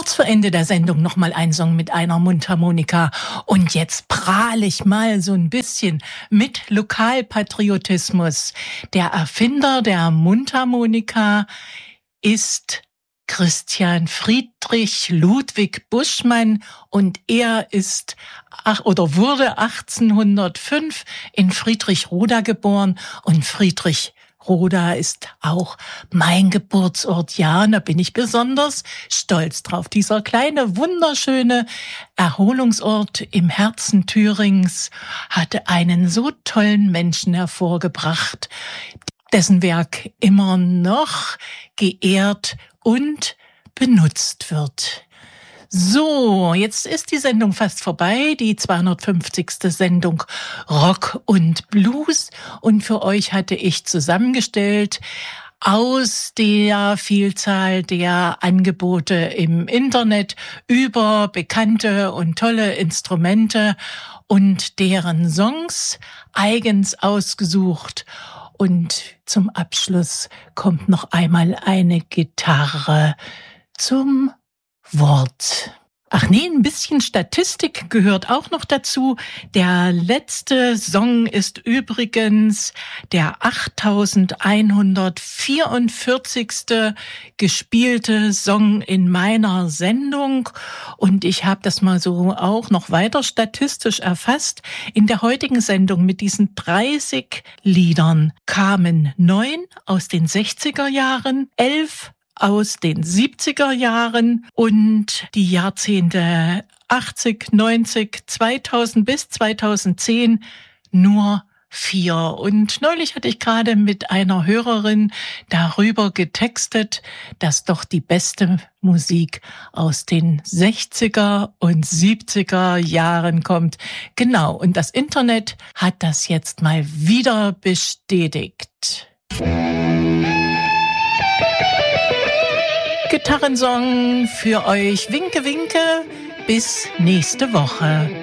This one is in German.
Kurz vor Ende der Sendung nochmal ein Song mit einer Mundharmonika. Und jetzt prahle ich mal so ein bisschen mit Lokalpatriotismus. Der Erfinder der Mundharmonika ist Christian Friedrich Ludwig Buschmann und er wurde 1805 in Friedrichroda geboren und Friedrichroda ist auch mein Geburtsort. Ja, da bin ich besonders stolz drauf. Dieser kleine, wunderschöne Erholungsort im Herzen Thürings hatte einen so tollen Menschen hervorgebracht, dessen Werk immer noch geehrt und benutzt wird. So, jetzt ist die Sendung fast vorbei, die 250. Sendung Rock und Blues. Und für euch hatte ich zusammengestellt aus der Vielzahl der Angebote im Internet über bekannte und tolle Instrumente und deren Songs eigens ausgesucht. Und zum Abschluss kommt noch einmal eine Gitarre zum Wort. Ach nee, ein bisschen Statistik gehört auch noch dazu. Der letzte Song ist übrigens der 8144. gespielte Song in meiner Sendung. Und ich habe das mal so auch noch weiter statistisch erfasst. In der heutigen Sendung mit diesen 30 Liedern kamen 9 aus den 60er Jahren, 11 aus den 70er Jahren und die Jahrzehnte 80, 90, 2000 bis 2010 nur 4. Und neulich hatte ich gerade mit einer Hörerin darüber getextet, dass doch die beste Musik aus den 60er und 70er Jahren kommt. Genau, und das Internet hat das jetzt mal wieder bestätigt. Gitarrensong für euch. Winke, winke. Bis nächste Woche.